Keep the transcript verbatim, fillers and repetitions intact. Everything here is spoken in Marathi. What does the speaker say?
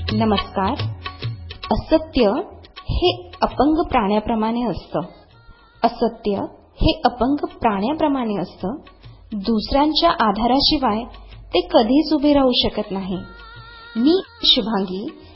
नमस्कार. असत्य हे अपंग प्राण्याप्रमाणे असतं. असत्य हे अपंग प्राण्याप्रमाणे असतं. दुसऱ्यांच्या आधाराशिवाय ते कधीच उभे राहू शकत नाही. मी शुभांगी